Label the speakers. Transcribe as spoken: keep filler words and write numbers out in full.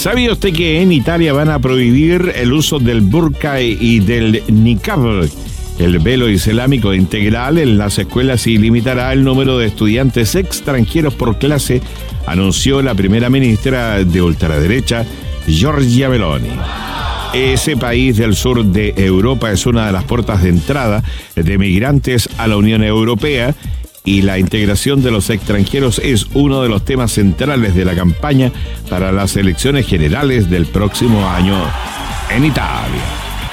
Speaker 1: ¿Sabía usted que en Italia van a prohibir el uso del burka y del niqab, el velo islámico integral, en las escuelas y limitará el número de estudiantes extranjeros por clase, anunció la primera ministra de ultraderecha, Giorgia Meloni? Ese país del sur de Europa es una de las puertas de entrada de migrantes a la Unión Europea y la integración de los extranjeros es uno de los temas centrales de la campaña para las elecciones generales del próximo año en Italia.